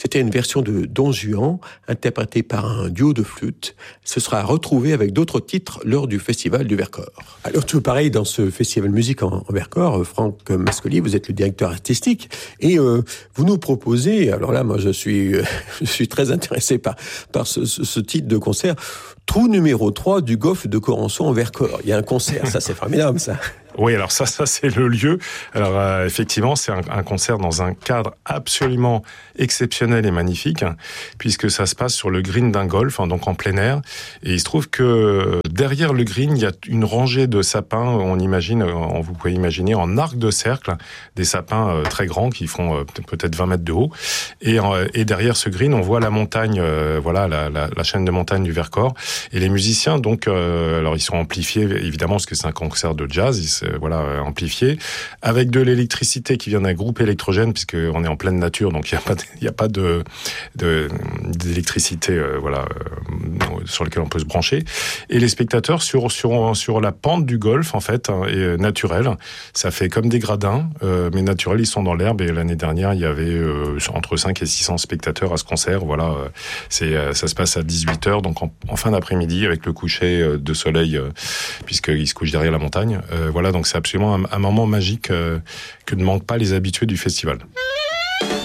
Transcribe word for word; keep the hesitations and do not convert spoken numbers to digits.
C'était une version de Don Juan, interprétée par un duo de flûte. Ce sera retrouvé avec d'autres titres lors du Festival du Vercors. Alors, tout pareil, dans ce Festival Musique en, en Vercors, Franck Mascoli, vous êtes le directeur artistique, et euh, vous nous proposez, alors là, moi, je suis, euh, je suis très intéressé par, par ce, ce, ce titre de concert, Trou numéro trois du golfe de Corançon en Vercors. Il y a un concert, ça c'est formidable, ça. Oui, alors ça, ça c'est le lieu. Alors euh, effectivement, c'est un, un concert dans un cadre absolument exceptionnel et magnifique, hein, puisque ça se passe sur le green d'un golf, hein, donc en plein air. Et il se trouve que derrière le green, il y a une rangée de sapins. On imagine, on, vous pouvez imaginer en arc de cercle, des sapins euh, très grands qui font euh, peut-être vingt mètres de haut. Et, euh, et derrière ce green, on voit la montagne, euh, voilà, la, la, la chaîne de montagne du Vercors. Et les musiciens, donc, euh, alors ils sont amplifiés évidemment parce que c'est un concert de jazz. Ils, voilà, amplifié, avec de l'électricité qui vient d'un groupe électrogène, puisqu'on est en pleine nature, donc il n'y a pas de, il y a pas de, de d'électricité, euh, voilà, euh, sur lequel on peut se brancher. Et les spectateurs sur sur sur la pente du golfe, en fait, hein, et naturelle, ça fait comme des gradins, euh, mais naturels. Ils sont dans l'herbe. Et l'année dernière, il y avait euh, entre cinq et six cents spectateurs à ce concert. Voilà, euh, c'est ça se passe à dix-huit heures, donc en, en fin d'après-midi, avec le coucher de soleil, euh, puisqu'il se couche derrière la montagne. Euh, voilà, donc c'est absolument un, un moment magique euh, que ne manquent pas les habitués du festival.